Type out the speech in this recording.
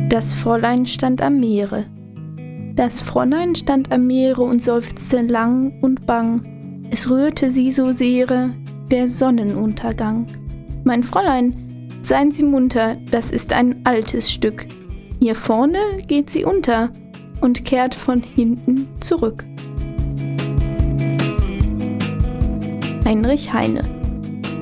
Das Fräulein stand am Meere. Das Fräulein stand am Meere und seufzte lang und bang. Es rührte sie so sehr, der Sonnenuntergang. Mein Fräulein, seien Sie munter, das ist ein altes Stück. Hier vorne geht sie unter und kehrt von hinten zurück. Heinrich Heine.